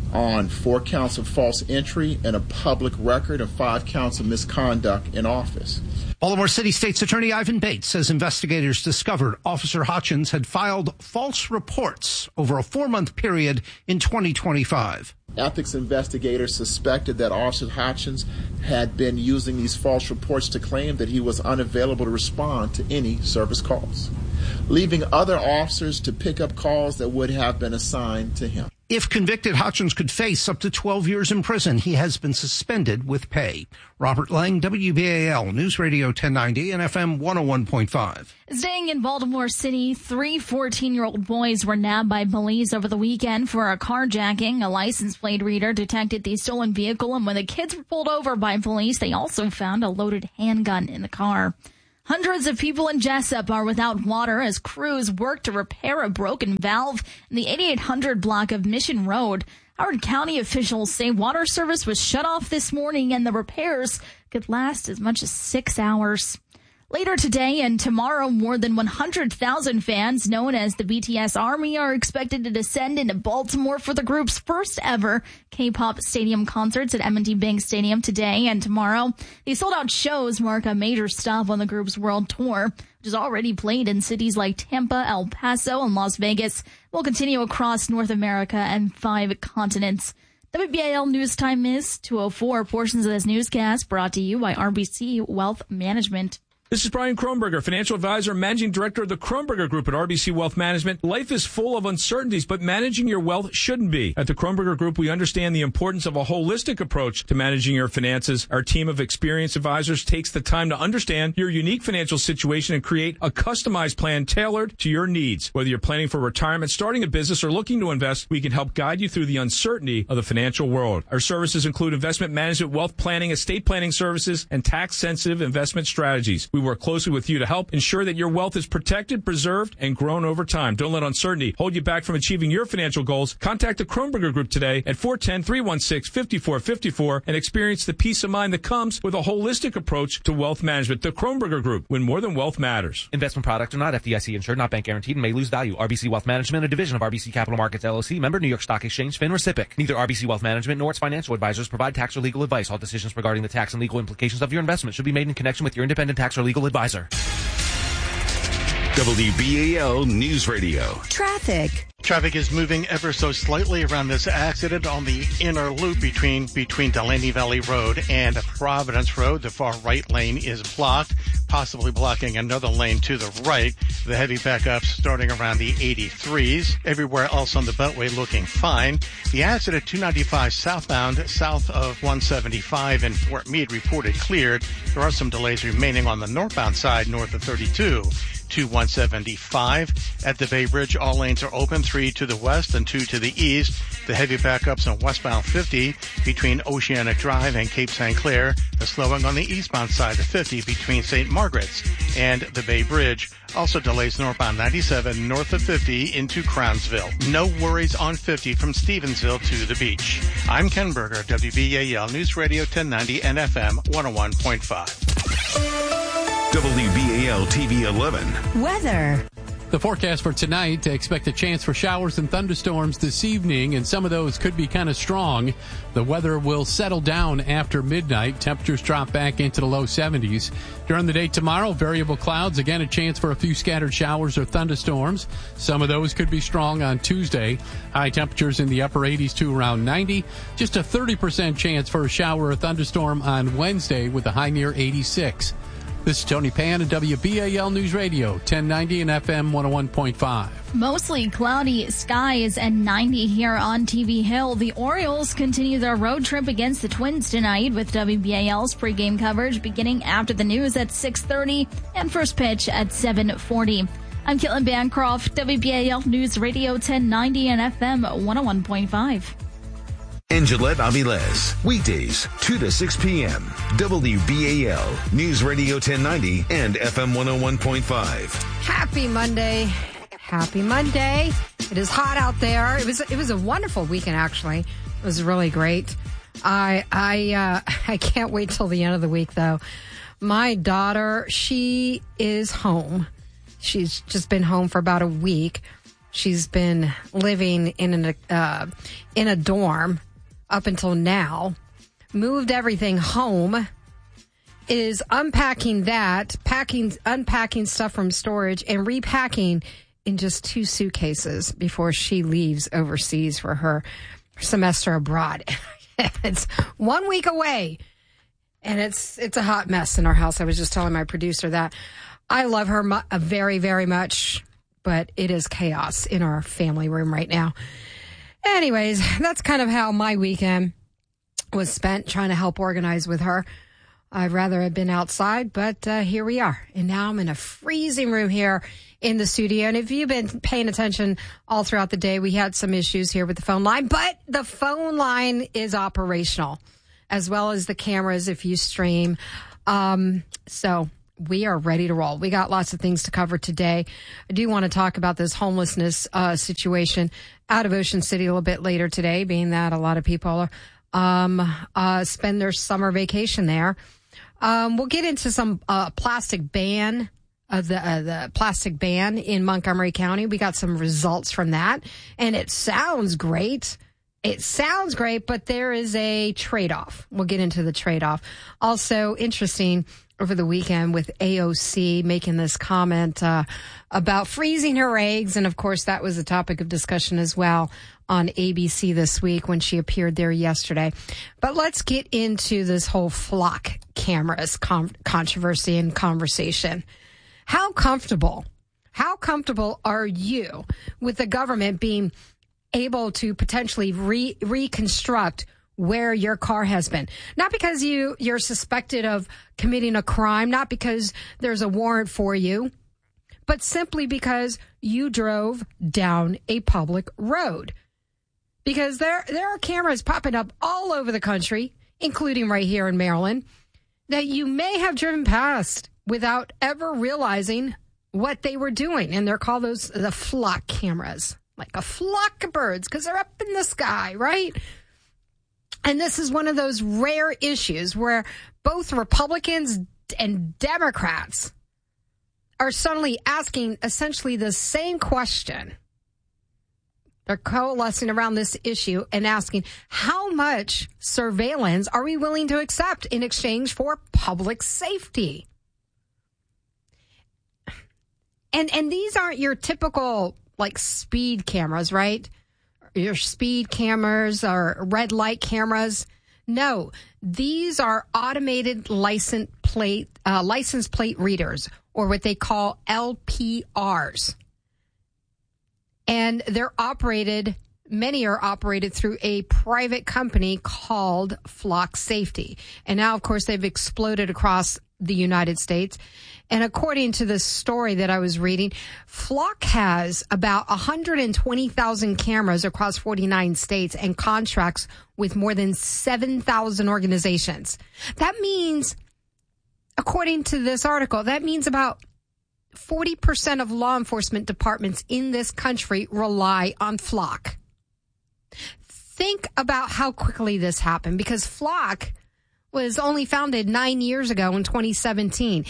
on 4 counts of false entry and a public record and 5 counts of misconduct in office. Baltimore City State's Attorney Ivan Bates says investigators discovered Officer Hutchins had filed false reports over a 4-month period in 2025. Ethics investigators suspected that Officer Hutchins had been using these false reports to claim that he was unavailable to respond to any service calls, leaving other officers to pick up calls that would have been assigned to him. If convicted, Hutchins could face up to 12 years in prison. He has been suspended with pay. Robert Lang, WBAL News Radio 1090 and FM 101.5. Staying in Baltimore City, 3 14-year-old boys were nabbed by police over the weekend for a carjacking. A license plate reader detected the stolen vehicle, and when the kids were pulled over by police, they also found a loaded handgun in the car. Hundreds of people in Jessup are without water as crews work to repair a broken valve in the 8800 block of Mission Road. Howard County officials say water service was shut off this morning and the repairs could last as much as 6 hours. Later today and tomorrow, more than 100,000 fans known as the BTS Army are expected to descend into Baltimore for the group's first ever K-pop stadium concerts at M&T Bank Stadium today and tomorrow. These sold-out shows mark a major stop on the group's world tour, which is already played in cities like Tampa, El Paso, and Las Vegas. Will continue across North America and 5 continents. WBAL News Time is 2:04. Portions of this newscast brought to you by RBC Wealth Management. This is Brian Kronberger, financial advisor and managing director of the Kronberger Group at RBC Wealth Management. Life is full of uncertainties, but managing your wealth shouldn't be. At the Kronberger Group, we understand the importance of a holistic approach to managing your finances. Our team of experienced advisors takes the time to understand your unique financial situation and create a customized plan tailored to your needs. Whether you're planning for retirement, starting a business, or looking to invest, we can help guide you through the uncertainty of the financial world. Our services include investment management, wealth planning, estate planning services, and tax-sensitive investment strategies. We work closely with you to help ensure that your wealth is protected, preserved, and grown over time. Don't let uncertainty hold you back from achieving your financial goals. Contact the Kronberger Group today at 410-316-5454 and experience the peace of mind that comes with a holistic approach to wealth management. The Kronberger Group, when more than wealth matters. Investment products are not FDIC insured, not bank guaranteed, and may lose value. RBC Wealth Management, a division of RBC Capital Markets LLC, member New York Stock Exchange, FINRA SIPC. Neither RBC Wealth Management nor its financial advisors provide tax or legal advice. All decisions regarding the tax and legal implications of your investment should be made in connection with your independent tax or legal advisor. WBAL News Radio. Traffic. Traffic is moving ever so slightly around this accident on the inner loop between Delaney Valley Road and Providence Road. The far right lane is blocked, possibly blocking another lane to the right. The heavy backups starting around the 83s. Everywhere else on the Beltway looking fine. The accident 295 southbound south of 175 in Fort Meade reported cleared. There are some delays remaining on the northbound side north of 32. To 175. At the Bay Bridge, all lanes are open, 3 to the west and 2 to the east. The heavy backups on westbound 50 between Oceanic Drive and Cape St. Clair. The slowing on the eastbound side of 50 between St. Margaret's and the Bay Bridge. Also delays northbound 97 north of 50 into Crownsville. No worries on 50 from Stevensville to the beach. I'm Ken Berger, WBAL News Radio 1090 and FM 101.5. WBAL TV 11. Weather. The forecast for tonight, expect a chance for showers and thunderstorms this evening, and some of those could be kind of strong. The weather will settle down after midnight. Temperatures drop back into the low 70s. During the day tomorrow, variable clouds. Again, a chance for a few scattered showers or thunderstorms. Some of those could be strong on Tuesday. High temperatures in the upper 80s to around 90. Just a 30% chance for a shower or thunderstorm on Wednesday with a high near 86. This is Tony Pan at WBAL News Radio, 1090 and FM 101.5. Mostly cloudy skies and 90 here on TV Hill. The Orioles continue their road trip against the Twins tonight with WBAL's pregame coverage beginning after the news at 6:30 and first pitch at 7:40. I'm Caitlin Bancroft, WBAL News Radio 1090 and FM 101.5. And Gillette Aviles, weekdays, 2 to 6 p.m. WBAL, News Radio 1090 and FM 101.5. Happy Monday. Happy Monday. It is hot out there. It was a wonderful weekend, actually. It was really great. I can't wait till the end of the week, though. My daughter, she is home. She's just been home for about a week. She's been living in a dorm up until now. Moved everything home. Is unpacking that, unpacking stuff from storage, and repacking in just 2 suitcases before she leaves overseas for her semester abroad. It's 1 week away, and it's a hot mess in our house. I was just telling my producer that I love her very, very much, but it is chaos in our family room right now. Anyways, that's kind of how my weekend was spent, trying to help organize with her. I'd rather have been outside, but here we are. And now I'm in a freezing room here in the studio. And if you've been paying attention all throughout the day, we had some issues here with the phone line, but the phone line is operational, as well as the cameras if you stream. So we are ready to roll. We got lots of things to cover today. I do want to talk about this homelessness situation out of Ocean City a little bit later today, being that a lot of people spend their summer vacation there. We'll get into some plastic ban the plastic ban in Montgomery County. We got some results from that, and it sounds great. It sounds great, but there is a trade-off. We'll get into the trade-off. Also interesting over the weekend with AOC making this comment about freezing her eggs. And, of course, that was a topic of discussion as well on ABC this week when she appeared there yesterday. But let's get into this whole flock cameras controversy and conversation. How comfortable are you with the government being able to potentially reconstruct where your car has been? Not because you're suspected of committing a crime, not because there's a warrant for you, but simply because you drove down a public road. Because there are cameras popping up all over the country, including right here in Maryland, that you may have driven past without ever realizing what they were doing. And they're called the flock cameras, like a flock of birds, because they're up in the sky, right? And this is one of those rare issues where both Republicans and Democrats are suddenly asking essentially the same question. They're coalescing around this issue and asking, how much surveillance are we willing to accept in exchange for public safety? And these aren't your typical, like, speed cameras, right? Your speed cameras or red light cameras. No, these are automated license plate readers, or what they call LPRs. And many are operated through a private company called Flock Safety. And now, of course, they've exploded across the United States. And according to the story that I was reading, Flock has about 120,000 cameras across 49 states and contracts with more than 7,000 organizations. That means, according to this article, that means about 40% of law enforcement departments in this country rely on Flock. Think about how quickly this happened, because Flock was only founded 9 years ago in 2017.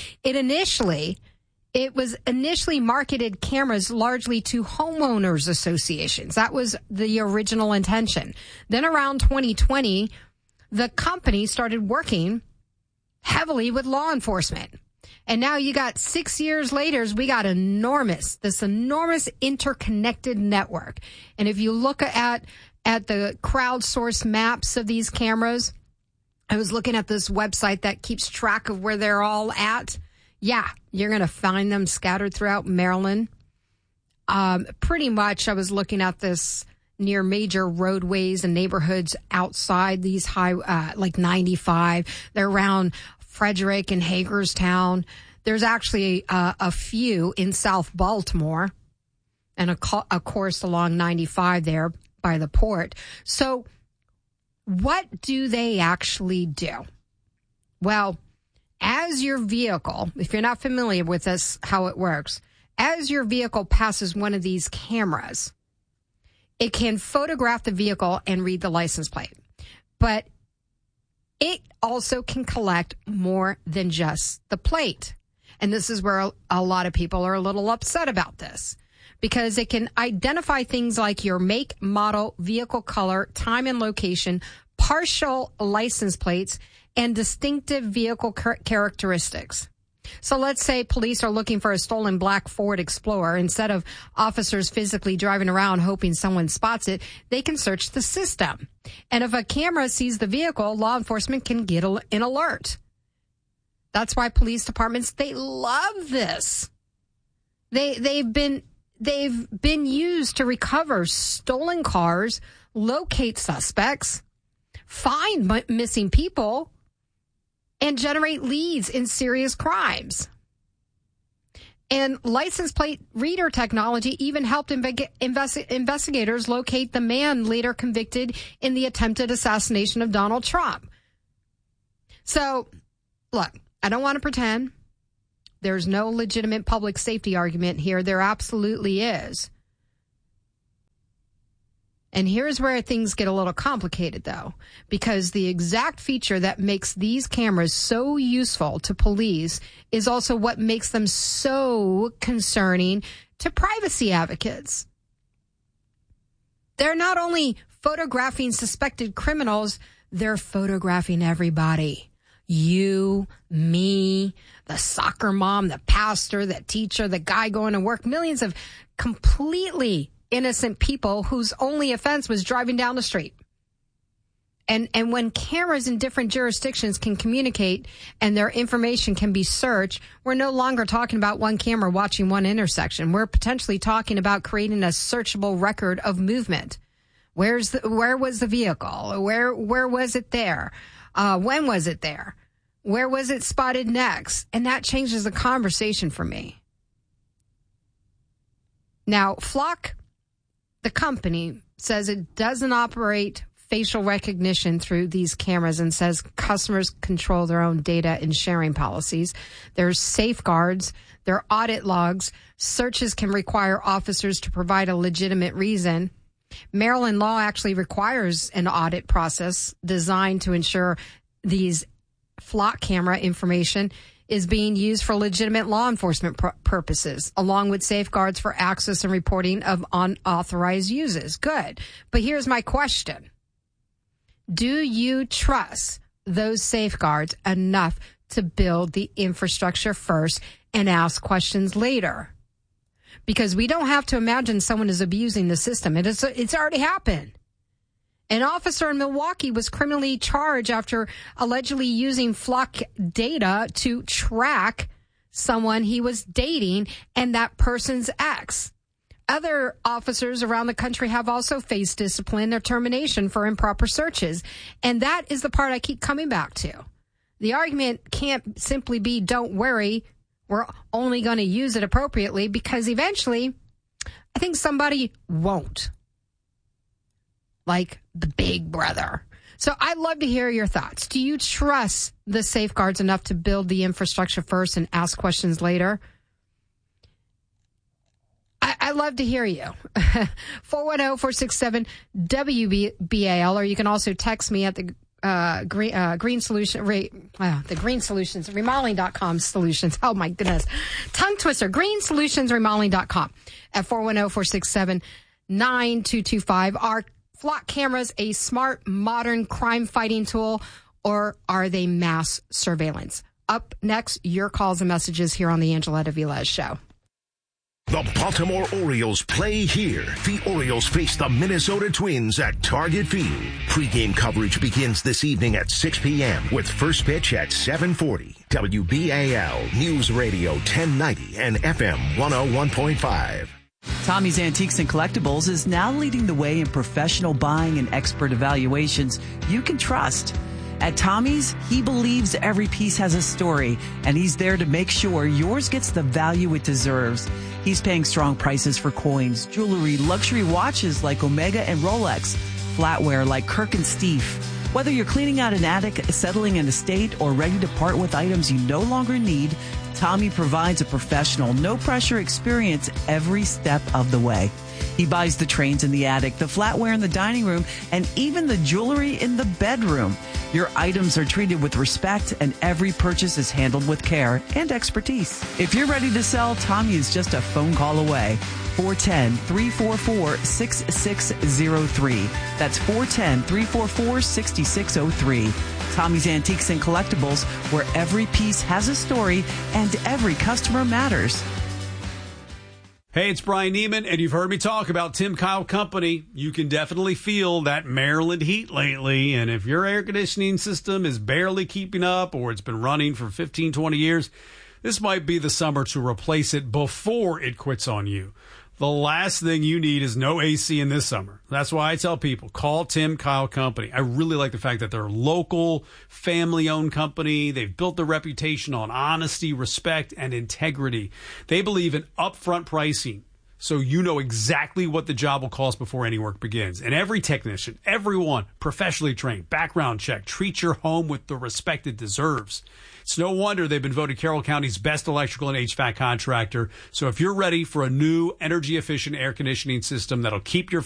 It was initially marketed cameras largely to homeowners associations. That was the original intention. Then around 2020, the company started working heavily with law enforcement. And now you got 6 years later, we got this enormous interconnected network. And if you look at the crowdsourced maps of these cameras, I was looking at this website that keeps track of where they're all at. Yeah, you're going to find them scattered throughout Maryland. Pretty much, I was looking at this near major roadways and neighborhoods outside these like 95. They're around Frederick and Hagerstown. There's actually a few in South Baltimore, and of course along 95 there by the port. So what do they actually do? Well, as your vehicle, if you're not familiar with this, how it works, as your vehicle passes one of these cameras, it can photograph the vehicle and read the license plate. But it also can collect more than just the plate. And this is where a lot of people are a little upset about this. because it can identify things like your make, model, vehicle color, time and location, partial license plates, and distinctive vehicle characteristics. So let's say police are looking for a stolen black Ford Explorer. Instead of officers physically driving around hoping someone spots it, they can search the system. And if a camera sees the vehicle, law enforcement can get an alert. That's why police departments, they love this. They've been used to recover stolen cars, locate suspects, find missing people, and generate leads in serious crimes. And license plate reader technology even helped investigators locate the man later convicted in the attempted assassination of Donald Trump. So, look, I don't want to pretend there's no legitimate public safety argument here. There absolutely is. And here's where things get a little complicated, though, because the exact feature that makes these cameras so useful to police is also what makes them so concerning to privacy advocates. They're not only photographing suspected criminals, they're photographing everybody. You, me, the soccer mom, the pastor, the teacher, the guy going to work, millions of completely innocent people whose only offense was driving down the street. And when cameras in different jurisdictions can communicate and their information can be searched, we're no longer talking about one camera watching one intersection. We're potentially talking about creating a searchable record of movement. Where was the vehicle? Where was it there? When was it there? Where was it spotted next? And that changes the conversation for me. Now, Flock, the company, says it doesn't operate facial recognition through these cameras and says customers control their own data and sharing policies. There's safeguards. There are audit logs. Searches can require officers to provide a legitimate reason. Maryland law actually requires an audit process designed to ensure these Flock camera information is being used for legitimate law enforcement purposes, along with safeguards for access and reporting of unauthorized uses. Good. But here's my question. Do you trust those safeguards enough to build the infrastructure first and ask questions later? Because we don't have to imagine someone is abusing the system. It's already happened. An officer in Milwaukee was criminally charged after allegedly using Flock data to track someone he was dating and that person's ex. Other officers around the country have also faced discipline or termination for improper searches. And that is the part I keep coming back to. The argument can't simply be, don't worry, we're only going to use it appropriately, because eventually I think somebody won't. Like the big brother. So I'd love to hear your thoughts. Do you trust the safeguards enough to build the infrastructure first and ask questions later? I love to hear you. 410-467-WBAL, or you can also text me at the Green Solutions remodeling.com solutions. Oh my goodness. Tongue twister. Green Solutions remodeling.com at 410-467-9225. Are Flock cameras a smart, modern crime fighting tool, or are they mass surveillance? Up next, your calls and messages here on the Angeletta Vilez Show. The Baltimore Orioles play here. The Orioles face the Minnesota Twins at Target Field. Pre-game coverage begins this evening at 6 p.m. with first pitch at 7:40. WBAL News Radio 1090 and FM 101.5. Tommy's Antiques and Collectibles is now leading the way in professional buying and expert evaluations you can trust. At Tommy's, he believes every piece has a story, and he's there to make sure yours gets the value it deserves. He's paying strong prices for coins, jewelry, luxury watches like Omega and Rolex, flatware like Kirk and Steve. Whether you're cleaning out an attic, settling an estate, or ready to part with items you no longer need, Tommy provides a professional, no-pressure experience every step of the way. He buys the trains in the attic, the flatware in the dining room, and even the jewelry in the bedroom. Your items are treated with respect, and every purchase is handled with care and expertise. If you're ready to sell, Tommy is just a phone call away. 410-344-6603. That's 410-344-6603. Tommy's Antiques and Collectibles, where every piece has a story and every customer matters. Hey, it's Brian Neiman, and you've heard me talk about Tim Kyle Company. You can definitely feel that Maryland heat lately, and if your air conditioning system is barely keeping up or it's been running for 15, 20 years, this might be the summer to replace it before it quits on you. The last thing you need is no AC in this summer. That's why I tell people, call Tim Kyle Company. I really like the fact that they're a local, family-owned company. They've built their reputation on honesty, respect, and integrity. They believe in upfront pricing, so you know exactly what the job will cost before any work begins. And every technician, everyone, professionally trained, background check, treat your home with the respect it deserves. It's no wonder they've been voted Carroll County's best electrical and HVAC contractor. So if you're ready for a new energy-efficient air conditioning system that'll keep your